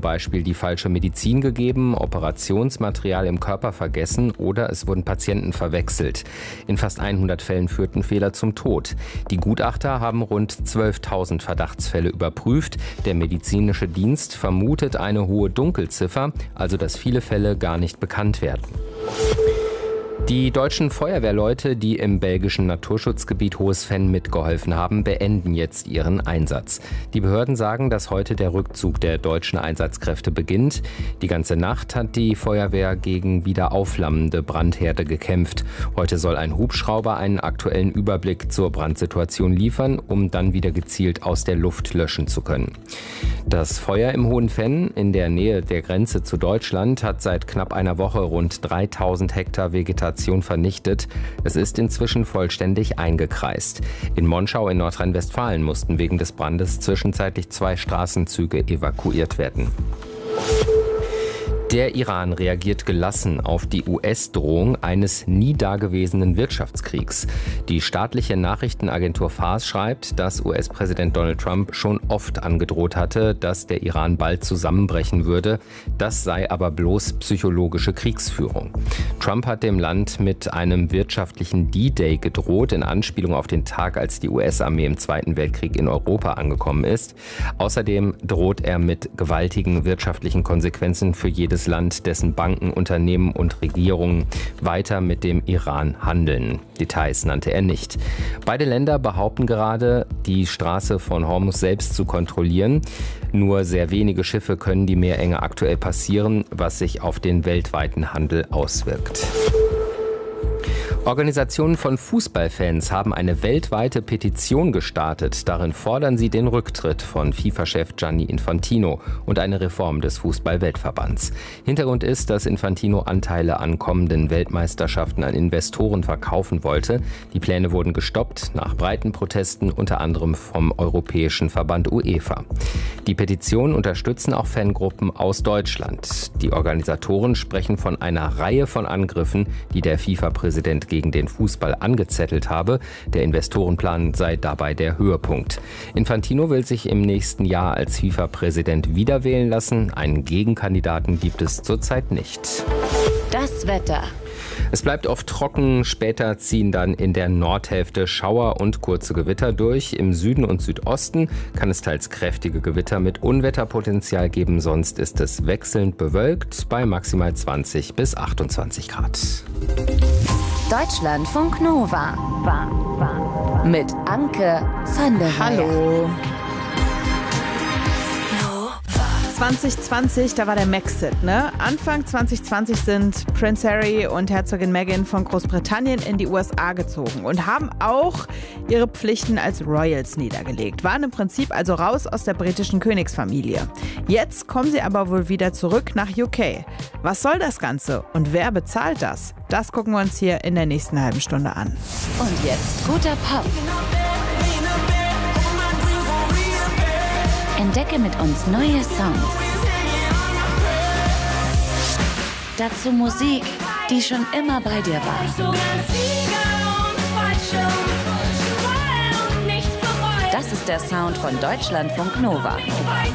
zum Beispiel die falsche Medizin gegeben, Operationsmaterial im Körper vergessen oder es wurden Patienten verwechselt. In fast 100 Fällen führten Fehler zum Tod. Die Gutachter haben rund 12.000 Verdachtsfälle überprüft. Der medizinische Dienst vermutet eine hohe Dunkelziffer, also dass viele Fälle gar nicht bekannt werden. Die deutschen Feuerwehrleute, die im belgischen Naturschutzgebiet Hohes Venn mitgeholfen haben, beenden jetzt ihren Einsatz. Die Behörden sagen, dass heute der Rückzug der deutschen Einsatzkräfte beginnt. Die ganze Nacht hat die Feuerwehr gegen wieder aufflammende Brandherde gekämpft. Heute soll ein Hubschrauber einen aktuellen Überblick zur Brandsituation liefern, um dann wieder gezielt aus der Luft löschen zu können. Das Feuer im Hohen Venn in der Nähe der Grenze zu Deutschland hat seit knapp einer Woche rund 3000 Hektar Vegetation vernichtet. Es ist inzwischen vollständig eingekreist. In Monschau in Nordrhein-Westfalen mussten wegen des Brandes zwischenzeitlich 2 Straßenzüge evakuiert werden. Der Iran reagiert gelassen auf die US-Drohung eines nie dagewesenen Wirtschaftskriegs. Die staatliche Nachrichtenagentur Fars schreibt, dass US-Präsident Donald Trump schon oft angedroht hatte, dass der Iran bald zusammenbrechen würde. Das sei aber bloß psychologische Kriegsführung. Trump hat dem Land mit einem wirtschaftlichen D-Day gedroht, in Anspielung auf den Tag, als die US-Armee im Zweiten Weltkrieg in Europa angekommen ist. Außerdem droht er mit gewaltigen wirtschaftlichen Konsequenzen für jedes Land, dessen Banken, Unternehmen und Regierungen weiter mit dem Iran handeln. Details nannte er nicht. Beide Länder behaupten gerade, die Straße von Hormuz selbst zu kontrollieren. Nur sehr wenige Schiffe können die Meerenge aktuell passieren, was sich auf den weltweiten Handel auswirkt. Organisationen von Fußballfans haben eine weltweite Petition gestartet. Darin fordern sie den Rücktritt von FIFA-Chef Gianni Infantino und eine Reform des Fußball-Weltverbands. Hintergrund ist, dass Infantino Anteile an kommenden Weltmeisterschaften an Investoren verkaufen wollte. Die Pläne wurden gestoppt nach breiten Protesten, unter anderem vom Europäischen Verband UEFA. Die Petition unterstützen auch Fangruppen aus Deutschland. Die Organisatoren sprechen von einer Reihe von Angriffen, die der FIFA-Präsident gegen den Fußball angezettelt habe. Der Investorenplan sei dabei der Höhepunkt. Infantino will sich im nächsten Jahr als FIFA-Präsident wiederwählen lassen. Einen Gegenkandidaten gibt es zurzeit nicht. Das Wetter. Es bleibt oft trocken, später ziehen dann in der Nordhälfte Schauer und kurze Gewitter durch. Im Süden und Südosten kann es teils kräftige Gewitter mit Unwetterpotenzial geben, sonst ist es wechselnd bewölkt bei maximal 20 bis 28 Grad. Deutschlandfunk Nova. Mit Anke van der Weyer. Hallo. 2020, da war der Maxit, ne? Anfang 2020 sind Prince Harry und Herzogin Meghan von Großbritannien in die USA gezogen und haben auch ihre Pflichten als Royals niedergelegt. Waren im Prinzip also raus aus der britischen Königsfamilie. Jetzt kommen sie aber wohl wieder zurück nach UK. Was soll das Ganze und wer bezahlt das? Das gucken wir uns hier in der nächsten halben Stunde an. Und jetzt guter Pop. Entdecke mit uns neue Songs. Dazu Musik, die schon immer bei dir war. Das ist der Sound von Deutschlandfunk Nova.